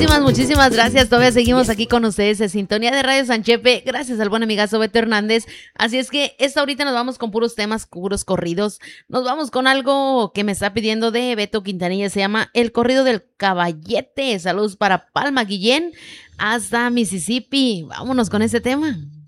Muchísimas gracias. Todavía seguimos aquí con ustedes en Sintonía de Radio San Chepe. Gracias al buen amigazo Beto Hernández. Así es que ahorita nos vamos con puros temas, puros corridos. Nos vamos con algo que me está pidiendo de Beto Quintanilla. Se llama El Corrido del Caballete. Saludos para Palma Guillén hasta Mississippi. Vámonos con ese tema.